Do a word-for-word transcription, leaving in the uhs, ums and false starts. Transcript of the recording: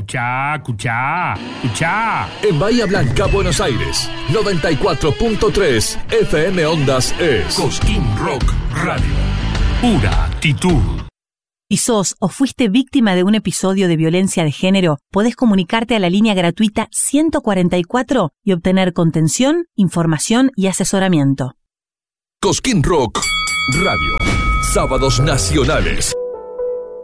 Escuchá, escuchá, escuchá. En Bahía Blanca, Buenos Aires, noventa y cuatro punto tres F M Ondas es Cosquín Rock Radio. Pura actitud. ¿Y sos o fuiste víctima de un episodio de violencia de género? Podés comunicarte a la línea gratuita ciento cuarenta y cuatro y obtener contención, información y asesoramiento. Cosquín Rock Radio. Sábados nacionales.